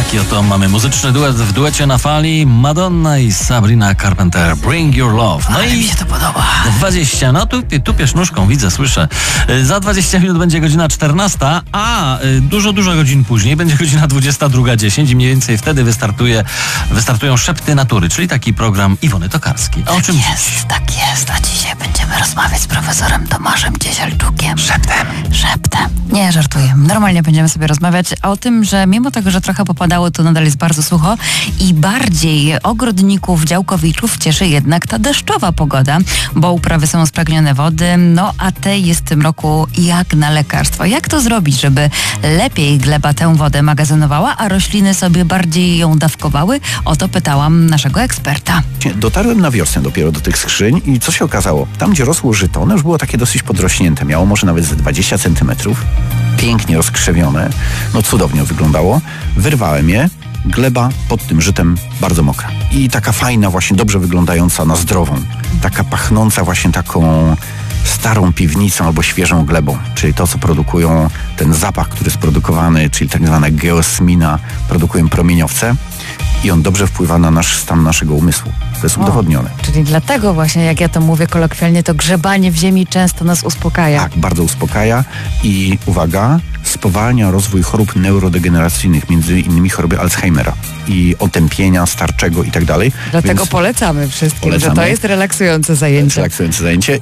Taki oto mamy muzyczny duet w duecie na fali. Madonna i Sabrina Carpenter, Bring Your Love. No ale i mi się to podoba. 20, no tu tupiesz nóżką, widzę, słyszę. Za 20 minut będzie godzina 14, a dużo godzin później będzie godzina 22:10 i mniej więcej wtedy wystartują Szepty Natury, czyli taki program Iwony Tokarskiej. O czym Tak jest, a dzisiaj będziemy rozmawiać z profesorem Tomaszem Ciesielczukiem. Szeptem. Nie, żartuję. Normalnie będziemy sobie rozmawiać o tym, że mimo tego, że trochę popadało, to nadal jest bardzo sucho i bardziej ogrodników, działkowiczów cieszy jednak ta deszczowa pogoda, bo uprawy są spragnione wody, no a tej jest w tym roku jak na lekarstwo. Jak to zrobić, żeby lepiej gleba tę wodę magazynowała, a rośliny sobie bardziej ją dawkowały? O to pytałam naszego eksperta. Dotarłem na wiosnę dopiero do tych skrzyń i co się okazało? Tam, gdzie rosło żyto, ono już było takie dosyć podrośnięte. Miało może nawet ze 20 centymetrów. Pięknie rozkrzewione. No cudownie wyglądało. Wyrwałem je. Gleba pod tym żytem bardzo mokra. I taka fajna właśnie, dobrze wyglądająca na zdrową. Taka pachnąca właśnie taką starą piwnicą albo świeżą glebą. Czyli to, co produkują, ten zapach, który jest produkowany, czyli tak zwana geosmina, produkują promieniowce. I on dobrze wpływa na stan naszego umysłu. To jest udowodnione. Czyli dlatego właśnie, jak ja to mówię kolokwialnie, to grzebanie w ziemi często nas uspokaja. Tak, bardzo uspokaja i uwaga, spowalnia rozwój chorób neurodegeneracyjnych, między innymi choroby Alzheimera i otępienia starczego i tak dalej. Dlatego Więc polecamy wszystkim, że to jest relaksujące zajęcie. Relaksujące zajęcie.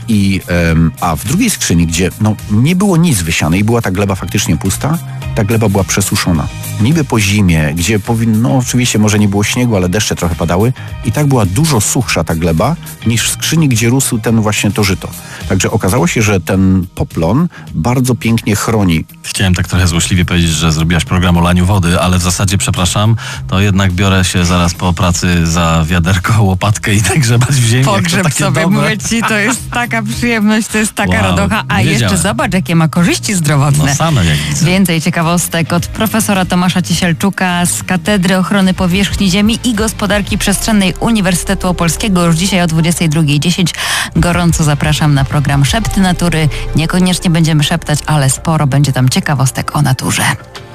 A w drugiej skrzyni, gdzie nie było nic wysiane i była ta gleba faktycznie pusta, ta gleba była przesuszona. Niby po zimie, gdzie oczywiście może nie było śniegu, ale deszcze trochę padały i tak była dużo suchsza ta gleba niż w skrzyni, gdzie rósł to żyto. Także okazało się, że ten poplon bardzo pięknie chroni. Chciałem tak trochę złośliwie powiedzieć, że zrobiłaś program o laniu wody, ale w zasadzie, przepraszam, to jednak biorę się zaraz po pracy za wiaderko, łopatkę i tak grzebać w ziemi. Pogrzeb sobie, mówię ci, to jest taka przyjemność, to jest taka radocha, a jeszcze zobacz, jakie ma korzyści zdrowotne. No same jak widzę. Więcej ciekawostek od profesora Tomasza Ciesielczuka z Katedry Ochrony Powierzchni Ziemi i Gospodarki Przestrzennej Uniwersytetu Opolskiego już dzisiaj o 22:10. Gorąco zapraszam na program Szepty Natury. Niekoniecznie będziemy szeptać, ale sporo będzie tam ciekawostek o naturze.